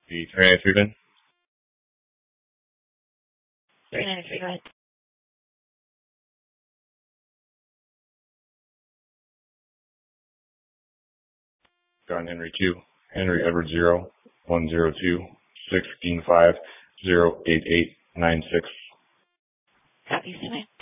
The 393 then? 393, go ahead. John Henry 2, Henry Edward 0, 102, 16 5, 088 96. Copy, Sammy.